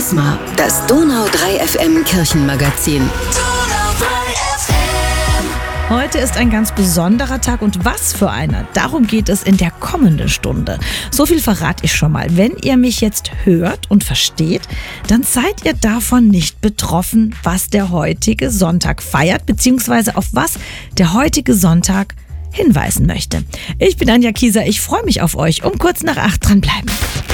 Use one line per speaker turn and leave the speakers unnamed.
Charisma, das Donau 3 FM Kirchenmagazin.
Heute ist ein ganz besonderer Tag und was für einer. Darum geht es in der kommenden Stunde. So viel verrate ich schon mal. Wenn ihr mich jetzt hört und versteht, dann seid ihr davon nicht betroffen, was der heutige Sonntag feiert, beziehungsweise auf was der heutige Sonntag hinweisen möchte. Ich bin Anja Kieser, ich freue mich auf euch. Um kurz nach 8 dranbleiben.